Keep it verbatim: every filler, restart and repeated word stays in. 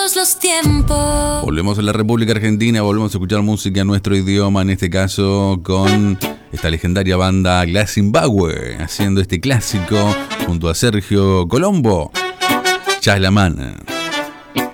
los tiempos. Volvemos a la República Argentina, volvemos a escuchar música en nuestro idioma, en este caso con esta legendaria banda Glass Zimbabwe, haciendo este clásico junto a Sergio Colombo, Chalaman.